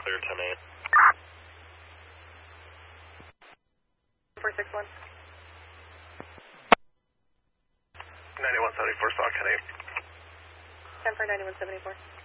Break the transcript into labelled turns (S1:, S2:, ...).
S1: clear 10-8.
S2: 461.
S1: 9174, stock 10-8.
S2: 10 for 9174.